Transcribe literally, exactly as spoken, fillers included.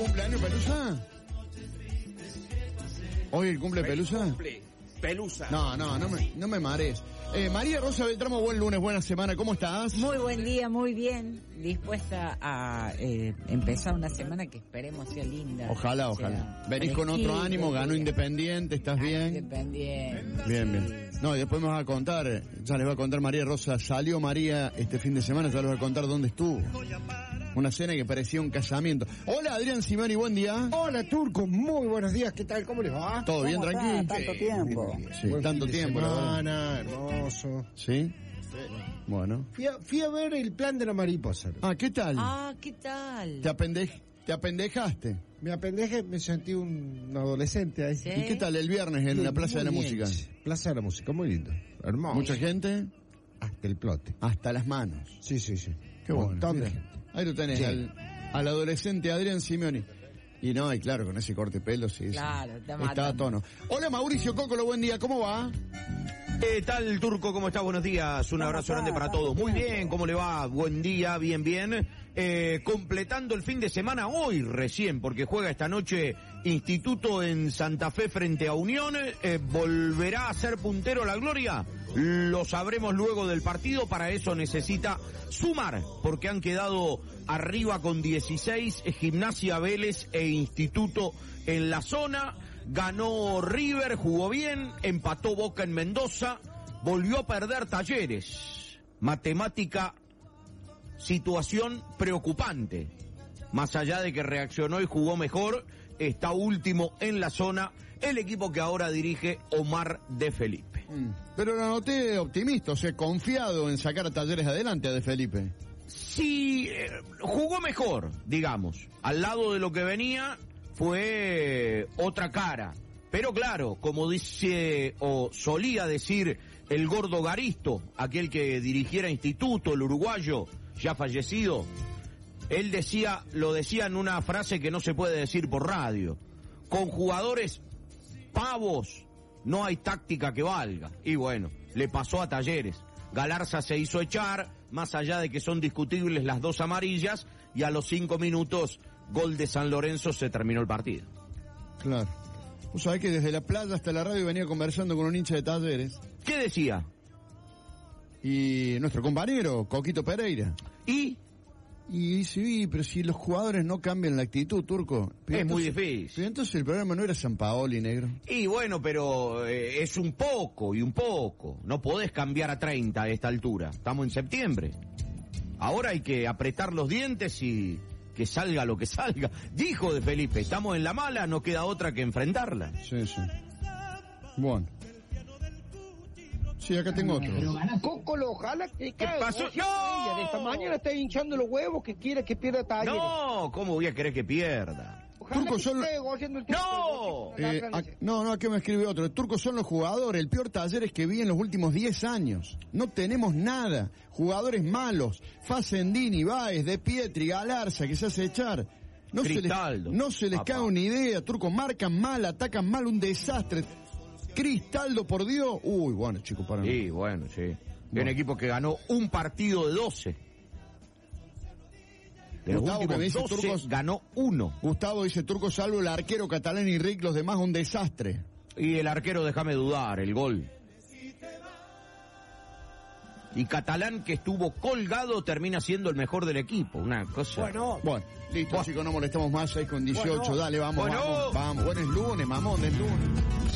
cumpleaños Pelusa? ¿Hoy el cumple Pelusa? Cumple Pelusa. No, no, no me, no me marees. Eh, María Rosa Beltramo, buen lunes, buena semana, ¿cómo estás? Muy buen día, muy bien. Dispuesta a eh, empezar una semana que esperemos sea linda. Ojalá, o sea, ojalá. Venís con otro ánimo, ganó Independiente, ¿estás bien? Independiente. Bien, bien. No, y después me vas a contar, ya les va a contar María Rosa, salió María este fin de semana, ya les va a contar dónde estuvo. Una cena que parecía un casamiento. Hola, Adrián Simoni, buen día. Hola, Turco, muy buenos días, ¿qué tal? ¿Cómo les va? ¿Todo bien, tranquilo? Tanto tiempo. Sí, Buen tanto fin de tiempo. la verdad. semana, hermoso. ¿Sí? Bueno. Fui a, fui a ver el plan de la mariposa. Ah, ¿qué tal? Ah, ¿qué tal? Te, apendej, te apendejaste. Me apendeje, me sentí un adolescente ahí. Sí. ¿Y qué tal el viernes en Muy- la Plaza de la muy Música? bien. Plaza de la Música, muy lindo. Hermoso. ¿Mucha gente? Hasta el plote. Hasta las manos. Sí, sí, sí. Qué Un bueno. montón de Mira, gente. ahí lo tenés, Sí. al, al adolescente Adrián Simeoni. Y no, y claro, con ese corte de pelo, sí. sí. Claro, está Está a matando. tono. Hola, Mauricio Cócolo, buen día, ¿cómo va? ¿Qué tal, Turco? ¿Cómo estás? Buenos días. Un abrazo grande para todos. Muy bien, ¿cómo le va? Buen día, bien, bien. Eh, completando el fin de semana hoy recién, porque juega esta noche Instituto en Santa Fe frente a Unión. Eh, ¿Volverá a ser puntero la gloria? Lo sabremos luego del partido. Para eso necesita sumar, porque han quedado arriba con dieciséis, Gimnasia, Vélez e Instituto en la zona. Ganó River, jugó bien, empató Boca en Mendoza, volvió a perder Talleres. Matemática, situación preocupante. Más allá de que reaccionó y jugó mejor, está último en la zona el equipo que ahora dirige Omar de Felipe. Mm. Pero lo noté optimista, o sea, confiado en sacar a Talleres adelante a De Felipe. Sí, eh, jugó mejor, digamos. Al lado de lo que venía fue otra cara. Pero claro, como dice o solía decir el gordo Garisto, aquel que dirigiera Instituto, el uruguayo ya fallecido, él decía, lo decía en una frase que no se puede decir por radio: con jugadores pavos no hay táctica que valga. Y bueno, le pasó a Talleres. Galarza se hizo echar, más allá de que son discutibles las dos amarillas, y a los cinco minutos, gol de San Lorenzo, se terminó el partido. Claro. Vos sabés que desde la playa hasta la radio venía conversando con un hincha de Talleres. ¿Qué decía? Y nuestro compañero, Coquito Pereira. Y Y sí, pero si los jugadores no cambian la actitud, Turco. Pero es muy entonces- difícil. Pero entonces el programa no era San Paoli, negro. Y bueno, pero eh, es un poco y un poco. No podés cambiar a treinta a esta altura. Estamos en septiembre. Ahora hay que apretar los dientes y que salga lo que salga. Dijo De Felipe, estamos en la mala, no queda otra que enfrentarla. Sí, sí. Bueno. Sí, acá tengo otro. Cócolo, ojalá que ¿Qué pasó? ¡No! De esta mañana está hinchando los huevos que quiere que pierda Talleres. No, ¿cómo voy a querer que pierda? Ojalá Turco, que solo- esté goleando el ¡No! tiempo. Eh, a- no, no, aquí me escribe otro. El Turco son los jugadores. El peor Talleres que vi en los últimos diez años. No tenemos nada. Jugadores malos. Facendini, Báez, De Pietri, Galarza, que se hace echar. No Cristaldo. se les, no se les Papá. cae una idea, Turco. Marcan mal, atacan mal, un desastre. Cristaldo, por Dios. Uy, bueno, chico, para Sí, bueno, sí. De Bueno. un equipo que ganó un partido de doce. De los Gustavo, que me últimos dice doce, Turcos- ganó uno. Gustavo dice, Turco, salvo el arquero catalán y Rick, los demás un desastre. Y el arquero, déjame dudar, el gol. Y Catalán, que estuvo colgado, termina siendo el mejor del equipo. Una cosa... Bueno, Bueno, listo, Bueno. chicos, no molestamos más, seis con dieciocho, Bueno. dale, vamos, Bueno. vamos, vamos. Bueno, es lunes, mamón, es lunes.